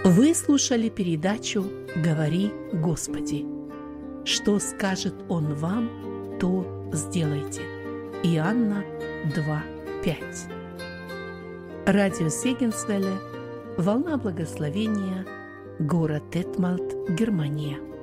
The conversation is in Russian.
Вы слушали передачу «Говори, Господи». Что скажет Он вам, то сделайте. Иоанна 2:5. Радио Сегенсвелле, Волна Благословения, город Детмальт, Германия.